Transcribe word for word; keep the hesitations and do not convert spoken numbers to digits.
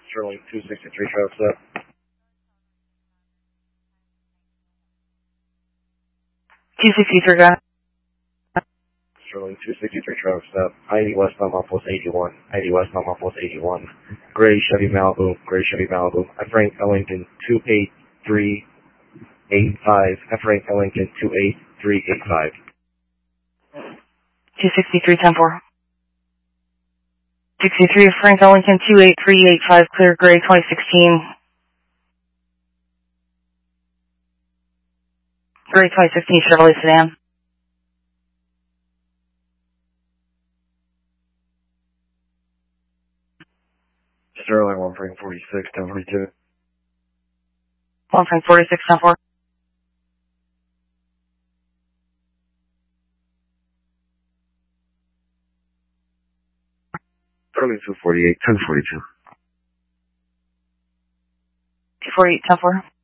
Sterling two sixty-three, travel step. two sixty-three, got it. Sterling two sixty-three, travel step. I D westbound Northwest eighty-one. I D westbound Northwest eighty-one. Gray Chevy Malibu. Gray Chevy Malibu. F. Frank Ellington two eight three eight five. F. Frank Ellington two eight three eight five. two sixty-three, ten four. sixty-three, Frank Ellington two eight three eight five, clear Gray twenty sixteen. Gray twenty sixteen Chevrolet sedan. Sterling one Frank forty-six, ten forty-two. one Frank forty-six, ten four. Sterling two forty-eight, ten forty-two. two forty-eight, ten four.